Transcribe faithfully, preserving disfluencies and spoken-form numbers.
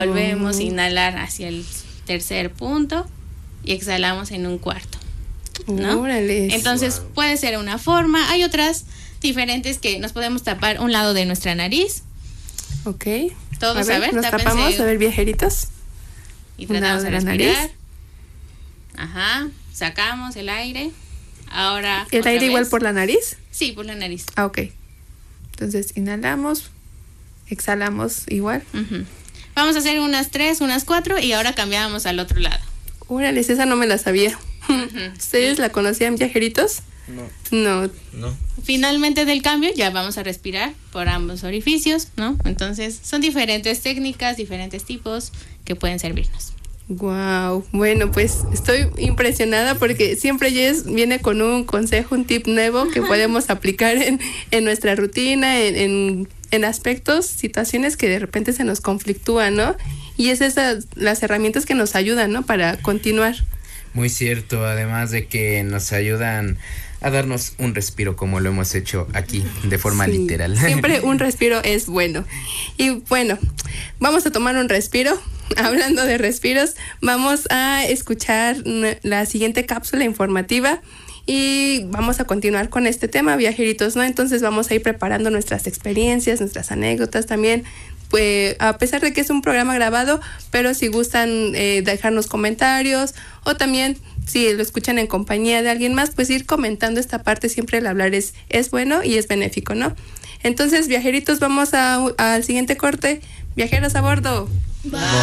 Volvemos a inhalar hacia el tercer punto y exhalamos en un cuarto, ¿no? Órale. Entonces wow. puede ser una forma. Hay otras diferentes que nos podemos tapar un lado de nuestra nariz. Ok. Todos a ver, a ver, nos tápense. tapamos, a ver, viajeritos. Y tratamos de respirar. Ajá. Sacamos el aire. Ahora. ¿El aire vez. igual por la nariz? Sí, por la nariz. Ah, ok. Entonces inhalamos, exhalamos igual. Uh-huh. Vamos a hacer unas tres, unas cuatro y ahora cambiamos al otro lado. Órale, esa no me la sabía. Uh-huh. ¿Ustedes la conocían, viajeritos? No. No. No. Finalmente del cambio ya vamos a respirar por ambos orificios, ¿no? Entonces son diferentes técnicas, diferentes tipos que pueden servirnos. Wow, bueno, pues estoy impresionada porque siempre Jess viene con un consejo, un tip nuevo que podemos aplicar en, en nuestra rutina, en, en, en aspectos, situaciones que de repente se nos conflictúan, ¿no? Y es esas las herramientas que nos ayudan, ¿no? Para continuar. Muy cierto, además de que nos ayudan a darnos un respiro como lo hemos hecho aquí de forma sí, literal. Siempre un respiro es bueno. Y bueno, vamos a tomar un respiro. Hablando de respiros, vamos a escuchar la siguiente cápsula informativa y vamos a continuar con este tema, viajeritos, ¿no? Entonces vamos a ir preparando nuestras experiencias, nuestras anécdotas también, pues a pesar de que es un programa grabado, pero si gustan eh, dejarnos comentarios o también si lo escuchan en compañía de alguien más, pues ir comentando esta parte, siempre el hablar es, es bueno y es benéfico, ¿no? Entonces, viajeritos, vamos a, al siguiente corte. Viajeros a bordo. Bye.